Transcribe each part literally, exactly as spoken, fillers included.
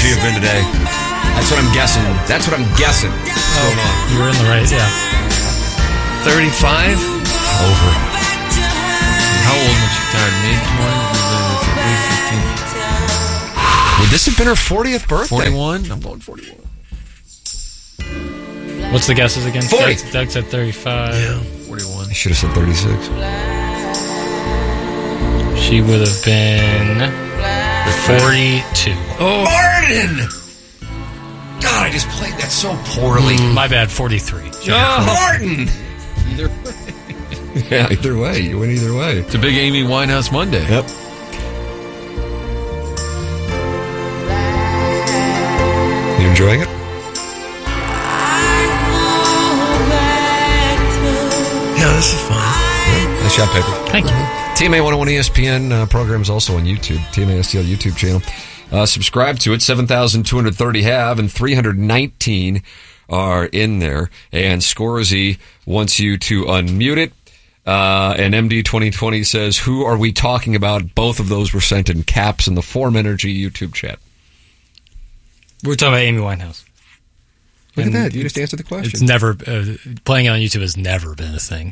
she have been today? That's what I'm guessing. That's what I'm guessing. What's going on? You were in the right, yeah. thirty-five? Over. How old was she? Tired mid-twenties? Would this have been her fortieth birthday? forty-one? I'm going forty-one. What's the guesses again? forty. Doug, Doug said thirty-five. Yeah. forty-one. I should have said thirty-six. She would have been forty-two. Oh, Martin! God, I just played that so poorly. Mm, my bad, forty-three. Oh, Martin! Either way. Yeah, either way. You win either way. It's a big Amy Winehouse Monday. Yep. You enjoying it? Yeah, this is fun. Yeah, nice job, Paper. Thank you. T M A one oh one E S P N uh, program is also on YouTube. T M A S T L YouTube channel. Uh, subscribe to it. seven thousand two hundred thirty have, and three hundred nineteen are in there. And Scorzy wants you to unmute it. Uh, and M D twenty twenty says, who are we talking about? Both of those were sent in caps in the Form Energy YouTube chat. We're talking about Amy Winehouse. Look And at that. You just answered the question. It's never, uh, playing it on YouTube has never been a thing.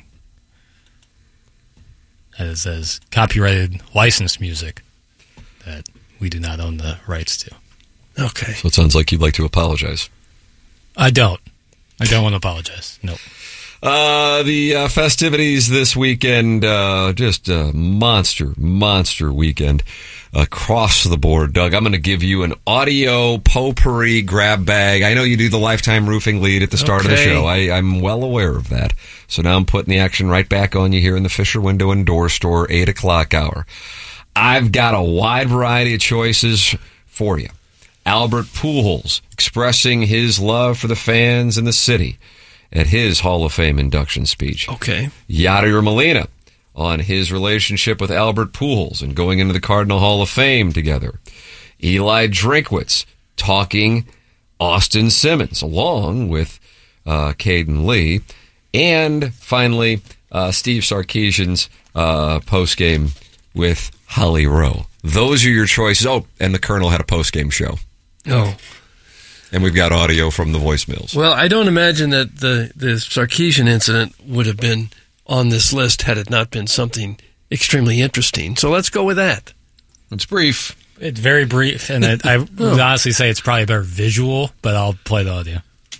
It says copyrighted licensed music that we do not own the rights to. Okay. So it sounds like you'd like to apologize. I don't. I don't want to apologize. Nope. Uh, the uh, festivities this weekend, uh, just a monster, monster weekend across the board. Doug, I'm going to give you an audio potpourri grab bag. I know you do the Lifetime Roofing lead at the start Okay. of the show. I, I'm well aware of that. So now I'm putting the action right back on you here in the Fisher Window and Door Store, eight o'clock hour. I've got a wide variety of choices for you. Albert Pujols expressing his love for the fans in the city at his Hall of Fame induction speech. Okay. Yadier Molina on his relationship with Albert Pujols and going into the Cardinal Hall of Fame together. Eli Drinkwitz talking Austin Simmons along with uh, Caden Lee. And finally, uh, Steve Sarkisian's uh, postgame with Holly Rowe. Those are your choices. Oh, and the Colonel had a postgame show. Oh. And we've got audio from the voicemails. Well, I don't imagine that the, the Sarkisian incident would have been on this list had it not been something extremely interesting. So let's go with that. It's brief. It's very brief, and it, I would honestly say it's probably a better visual, but I'll play the audio.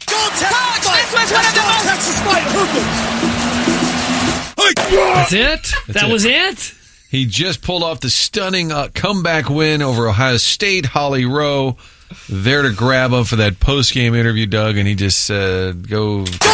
That's it? That's that it. was it? He just pulled off the stunning uh, comeback win over Ohio State. Holly Rowe there to grab him for that post-game interview, Doug, and he just said, go hook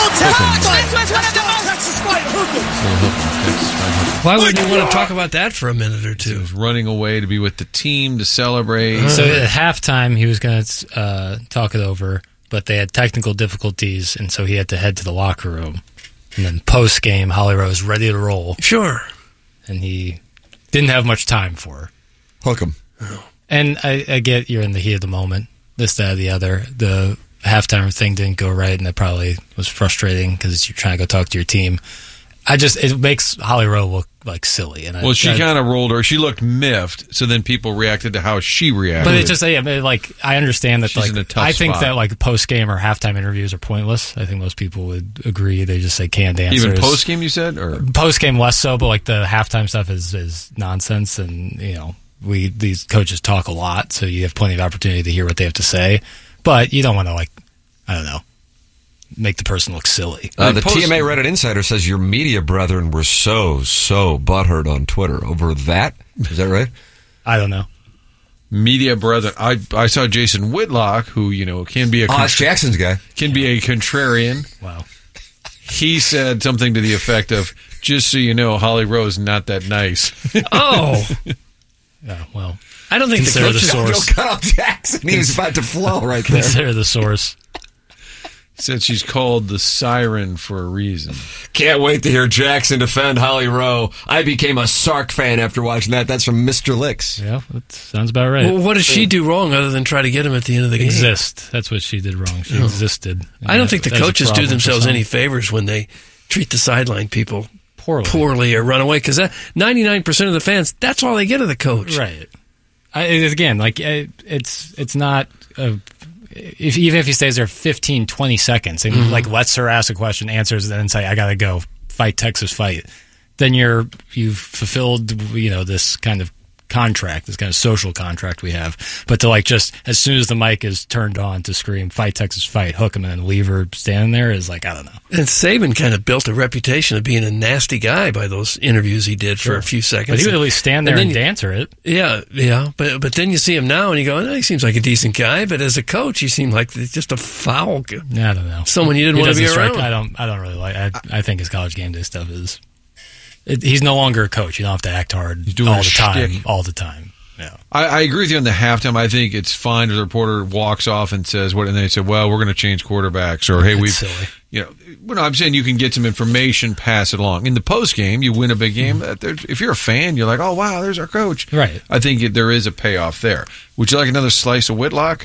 him. Why would you want to talk about that for a minute or He two? was running away to be with the team to celebrate. So at halftime, he was going to uh, talk it over, but they had technical difficulties, and so he had to head to the locker room. And then post-game, Holly Rowe was ready to roll, Sure. and he didn't have much time for her. Hook 'em. And I, I get you're in the heat of the moment, this, that, or the other. The halftime thing didn't go right, and that probably was frustrating because you're trying to go talk to your team. I just, it makes Holly Rowe look like silly. And I, Well, she I, kind of rolled her. She looked miffed, so then people reacted to how she reacted. But it's just, I mean, like, I understand that, She's like, in a tough I think spot. that, like, post-game or halftime interviews are pointless. I think most people would agree. They just say canned answers. Even post-game, you said? Or Post-game less so, but, like, the halftime stuff is, is nonsense, and, you know, we these coaches talk a lot, so you have plenty of opportunity to hear what they have to say. But you don't want to, like, I don't know, make the person look silly. Uh, the Post- T M A Reddit Insider says your media brethren were so, so butthurt on Twitter over that. Is that right? I don't know. media brethren. I I saw Jason Whitlock, who, you know, can be a Oh, that's Jackson's guy. can be a contrarian. Wow. He said something to the effect of, just so you know, Holly Rowe's not that nice. Oh. Yeah, well, I don't think the Consider the coaches... source. Don't cut off Jackson. He was about to flow right there. consider the source. Said she's called the siren for a reason. Can't wait to hear Jackson defend Holly Rowe. I became a Sark fan after watching that. That's from Mister Licks. Yeah, that sounds about right. Well, what does she do wrong other than try to get him at the end of the game? Exist. That's what she did wrong. She No. existed. I don't think the That's a coaches do problem for themselves some. any favors when they treat the sideline people Poorly. poorly or run away, because ninety-nine percent of the fans, that's all they get of the coach. Right. I, again, like it, it's it's not a, if even if he stays there fifteen, twenty seconds and mm-hmm. like lets her ask a question, answers, and then say, "I gotta go fight Texas fight," then you're you've fulfilled you know this kind of contract, this kind of social contract we have. But to like just as soon as the mic is turned on to scream "Fight Texas fight," hook him, and then leave her standing there is like I don't know. And Saban kind of built a reputation of being a nasty guy by those interviews he did sure. for a few seconds. But he would at least stand there and, and you, answer it. Yeah, yeah. But but then you see him now, and you go, oh, he seems like a decent guy. But as a coach, he seemed like just a foul. Yeah, I don't know. Someone you didn't he want to be strike, around. I don't. I don't really like. I, I think his college game day stuff is. It, he's no longer a coach. You don't have to act hard all the time. Shtick. All the time. Yeah. I, I agree with you on the halftime. I think it's fine if the reporter walks off and says what, and they say, "Well, we're going to change quarterbacks," or "Hey, we," you know. Well, I'm saying you can get some information, pass it along. In the post game, you win a big game. Mm-hmm. If you're a fan, you're like, "Oh, wow, there's our coach." Right. I think it, there is a payoff there. Would you like another slice of Whitlock?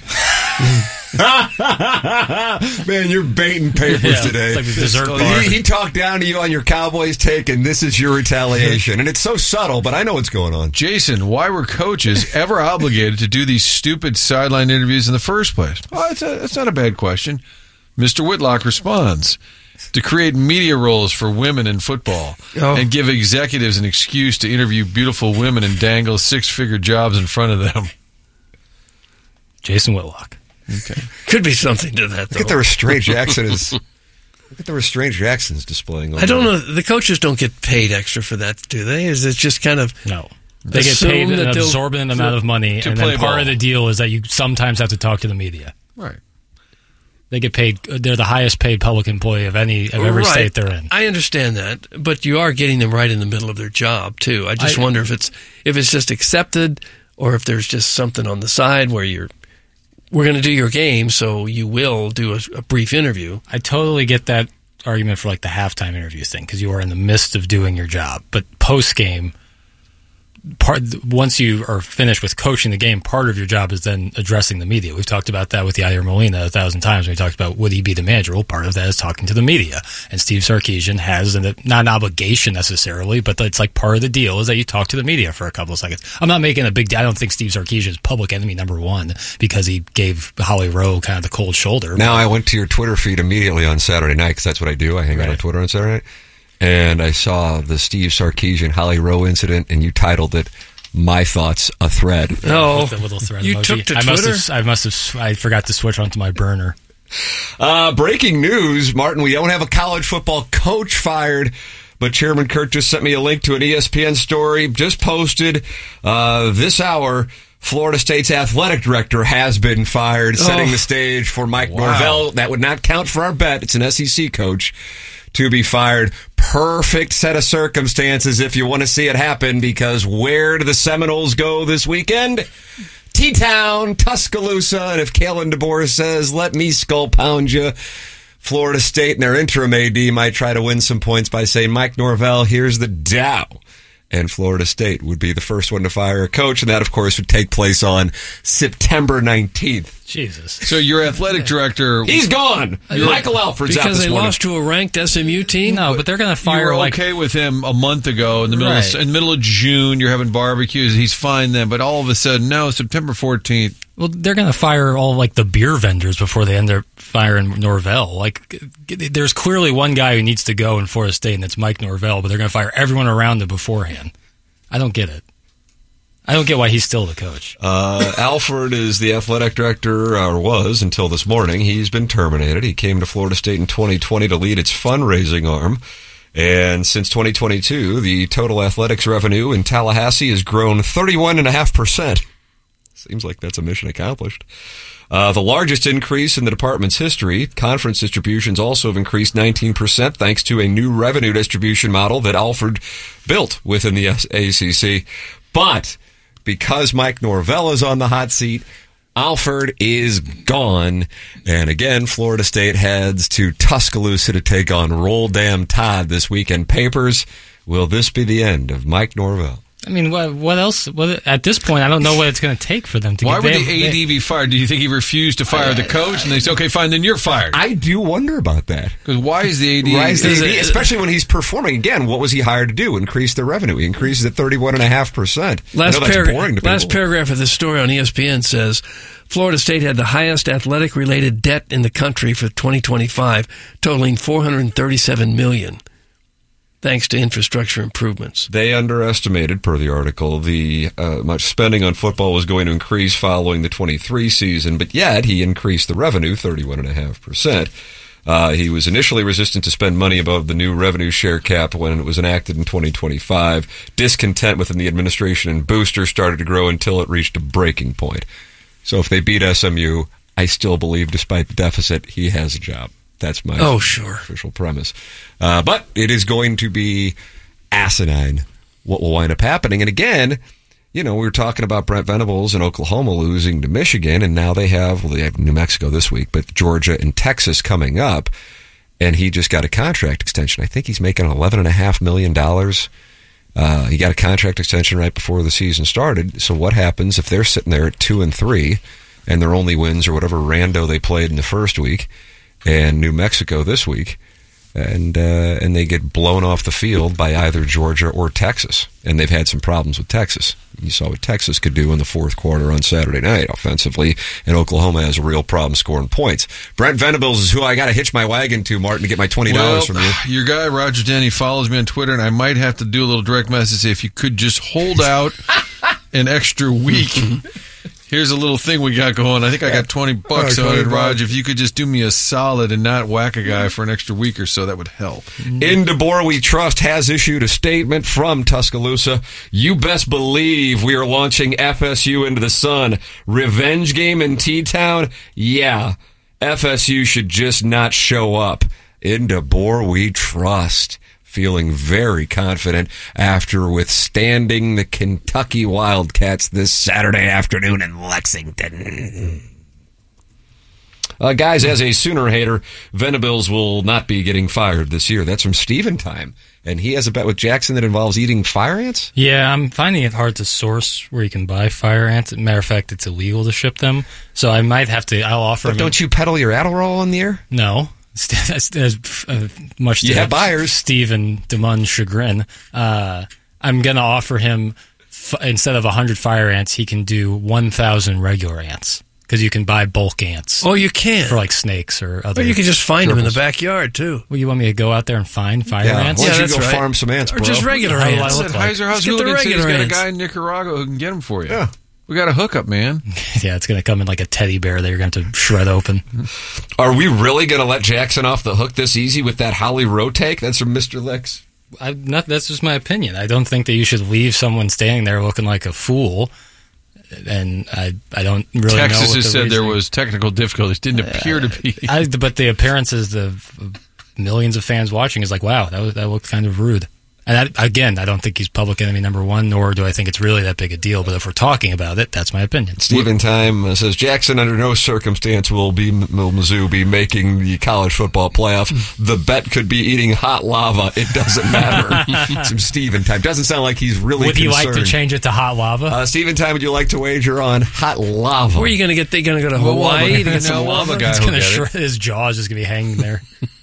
Man, you're baiting papers yeah, today. It's like the dessert bar. He, he talked down to you on your Cowboys take, and this is your retaliation. And it's so subtle, but I know what's going on. Jason, why were coaches ever obligated to do these stupid sideline interviews in the first place? Oh, it's a, it's not a bad question. Mister Whitlock responds, to create media roles for women in football oh. and give executives an excuse to interview beautiful women and dangle six-figure jobs in front of them. Jason Whitlock. Okay. Could be something to that, though. Look at the restraint Jackson is. Look at the restraint Jackson's displaying. I don't know. The coaches don't get paid extra for that, do they? Is it just kind of no? They get paid an absorbent amount of money, and then part ball. of the deal is that you sometimes have to talk to the media. Right. They get paid. They're the highest paid public employee of any of every right. state they're in. I understand that, but you are getting them right in the middle of their job too. I just I, wonder if it's if it's just accepted, or if there's just something on the side where you're. We're going to do your game, so you will do a, a brief interview. I totally get that argument for like the halftime interview thing because you are in the midst of doing your job. But post game, part once you are finished with coaching the game, part of your job is then addressing the media. We've talked about that with Yair Molina a thousand times when we talked about would he be the manager. Well, part of that is talking to the media, and Steve Sarkisian has an, not an obligation necessarily, but it's like part of the deal is that you talk to the media for a couple of seconds. I'm not making a big deal. I don't think Steve Sarkisian is public enemy number one because he gave Holly Rowe kind of the cold shoulder. Now I went to your Twitter feed immediately on Saturday night because that's what I do. I hang right. out on Twitter on Saturday night, and I saw the Steve Sarkisian Holly Rowe incident, and you titled it. My thoughts, a thread. Oh, with the little thread you emoji. took to I Twitter? Must have, I must have. I forgot to switch onto my burner. Uh, breaking news, Martin. We don't have a college football coach fired, but Chairman Kirk just sent me a link to an E S P N story just posted uh, this hour. Florida State's athletic director has been fired, oh. setting the stage for Mike wow. Norvell. That would not count for our bet. It's an S E C coach to be fired. Perfect set of circumstances if you want to see it happen, because where do the Seminoles go this weekend? T-Town, Tuscaloosa, and if Kalen DeBoer says, let me skull pound you, Florida State and their interim A D might try to win some points by saying, Mike Norvell, here's the Dow. And Florida State would be the first one to fire a coach, and that, of course, would take place on September nineteenth. Jesus. So your athletic director... He's gone! You're, Michael Alfred's out Because this they morning. lost to a ranked S M U team? No, but they're going to fire... You were like, okay with him a month ago in the middle, right. of, in the middle of June. You're having barbecues. He's fine then. But all of a sudden, no, September fourteenth. Well, they're going to fire all like the beer vendors before they end up firing Norvell. Like, there's clearly one guy who needs to go in Florida State, and it's Mike Norvell, but they're going to fire everyone around him beforehand. I don't get it. I don't get why he's still the coach. Uh, Alfred is the athletic director, or was until this morning. He's been terminated. He came to Florida State in twenty twenty to lead its fundraising arm. And since twenty twenty-two, the total athletics revenue in Tallahassee has grown thirty-one point five percent. Seems like that's a mission accomplished. Uh, the largest increase in the department's history. Conference distributions also have increased nineteen percent thanks to a new revenue distribution model that Alfred built within the A C C. But because Mike Norvell is on the hot seat, Alfred is gone. And again, Florida State heads to Tuscaloosa to take on Roll Damn Todd this weekend. Papers, will this be the end of Mike Norvell? I mean, what, what else? What, at this point, I don't know what it's going to take for them to Why get would they, the A D be fired? Do you think he refused to fire the coach? And they say, okay, fine, then you're fired. I do wonder about that. Because why is the A D... Why is the A D, especially when he's performing, again, what was he hired to do? Increase their revenue. He increases it thirty-one point five percent. Last, I know that's parag- boring to last people. paragraph of this story on E S P N says, Florida State had the highest athletic-related debt in the country for twenty twenty-five, totaling four hundred thirty-seven million dollars. Thanks to infrastructure improvements. They underestimated, per the article, the uh, much spending on football was going to increase following the twenty-three season, but yet he increased the revenue thirty-one point five percent. Uh, he was initially resistant to spend money above the new revenue share cap when it was enacted in twenty twenty-five. Discontent within the administration and boosters started to grow until it reached a breaking point. So if they beat S M U, I still believe, despite the deficit, he has a job. That's my oh, sure. official premise. Uh, but it is going to be asinine what will wind up happening. And again, you know, we were talking about Brent Venables in Oklahoma losing to Michigan, and now they have, well, they have New Mexico this week, but Georgia and Texas coming up, and he just got a contract extension. I think he's making eleven point five million dollars. Uh, he got a contract extension right before the season started. So what happens if they're sitting there at two and three, and their only wins are whatever rando they played in the first week, and New Mexico this week, and uh, and they get blown off the field by either Georgia or Texas. And they've had some problems with Texas. You saw what Texas could do in the fourth quarter on Saturday night offensively, and Oklahoma has a real problem scoring points. Brent Venables is who I got to hitch my wagon to, Martin, to get my twenty dollars well, from you. Your guy, Roger Denny, follows me on Twitter, and I might have to do a little direct message. Say, if you could just hold out an extra week. Here's a little thing we got going. I think I got twenty bucks on it, Raj. If you could just do me a solid and not whack a guy for an extra week or so, that would help. In DeBoer We Trust has issued a statement from Tuscaloosa. You best believe we are launching F S U into the sun. Revenge game in T-Town? Yeah. F S U should just not show up. In DeBoer We Trust. Feeling very confident after withstanding the Kentucky Wildcats this Saturday afternoon in Lexington. Uh, guys, as a Sooner hater, Venables will not be getting fired this year. That's from Steven Time. And he has a bet with Jackson that involves eating fire ants? Yeah, I'm finding it hard to source where you can buy fire ants. As a matter of fact, it's illegal to ship them. So I might have to, I'll offer But him. don't you peddle your Adderall on the air? No. As, as uh, much to you have buyers. Stephen DeMunn's chagrin, uh, I'm going to offer him, f- instead of one hundred fire ants, he can do one thousand regular ants. Because you can buy bulk ants. Oh, you can. For like snakes or other. Or you can just find them in the gerbils. backyard, too. Well, you want me to go out there and find fire Yeah, ants? why don't Yeah, you that's go right. farm some ants, Or bro? just regular How do I ants. look Heiser like? House Let's get the Hooligan said he's regular got a ants. guy in Nicaragua who can get them for you. Yeah. We got a hookup, man. Yeah, it's going to come in like a teddy bear that you're going to have to shred open. Are we really going to let Jackson off the hook this easy with that Holly Rowe take? That's from Mister Licks. I, not, that's just my opinion. I don't think that you should leave someone standing there looking like a fool. And I, I don't really know. Texas what has the said there reasoning- was technical difficulties. Didn't appear to be. I, but the appearances of millions of fans watching is like, wow, that was, that looked kind of rude. And that, again, I don't think he's public enemy number one, nor do I think it's really that big a deal. But if we're talking about it, that's my opinion. Stephen Time uh, says Jackson under no circumstance will be will Mizzou be making the college football playoff. The bet could be eating hot lava. It doesn't matter. Some Stephen Time doesn't sound like he's really. Would he concerned. like to change it to hot lava? Uh, Stephen Time, would you like to wager on hot lava? Where are you going to get? They're going to go to Well, Hawaii well, to get some no, lava? lava guy. It's will gonna get it. shred, his jaw is just going to be hanging there.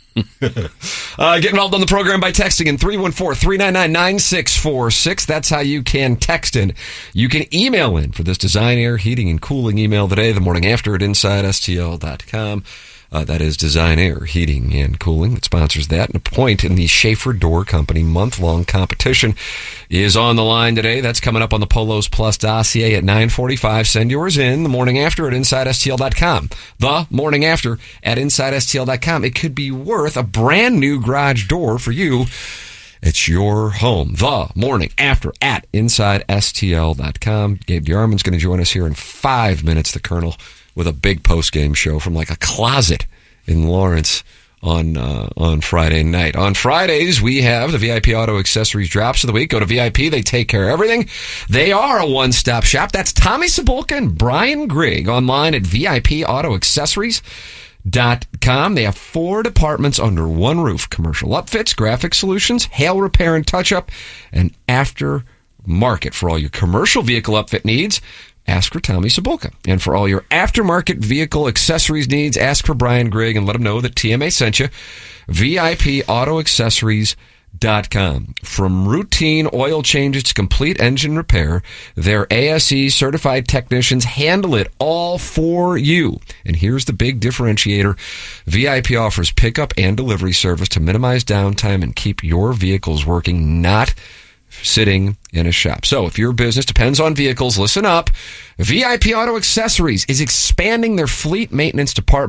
Uh, get involved on the program by texting in three one four, three nine nine, nine six four six. That's how you can text in. You can email in for this Design Air Heating and Cooling email today, the morning after at inside S T L dot com. Uh, that is Design Air Heating and Cooling that sponsors that. And a point in the Schaefer Door Company month-long competition is on the line today. That's coming up on the Polos Plus dossier at nine forty-five. Send yours in the morning after at inside S T L dot com. The morning after at inside S T L dot com. It could be worth a brand new garage door for you. It's your home. The morning after at inside S T L dot com. Gabe DeArmond's going to join us here in five minutes, the Colonel, with a big post-game show from like a closet in Lawrence on uh, on Friday night. On Fridays, we have the V I P Auto Accessories Drops of the Week. Go to V I P. They take care of everything. They are a one-stop shop. That's Tommy Cebulka and Brian Grigg online at V I P Auto Accessories dot com. They have four departments under one roof: commercial upfits, graphic solutions, hail repair and touch-up, and after market. For all your commercial vehicle upfit needs, ask for Tommy Cibulka. And for all your aftermarket vehicle accessories needs, ask for Brian Grigg and let him know that T M A sent you. V I P Auto Accessories dot com. From routine oil changes to complete engine repair, their A S E certified technicians handle it all for you. And here's the big differentiator. V I P offers pickup and delivery service to minimize downtime and keep your vehicles working, not sitting in a shop. So if your business depends on vehicles, listen up. V I P Auto Accessories is expanding their fleet maintenance department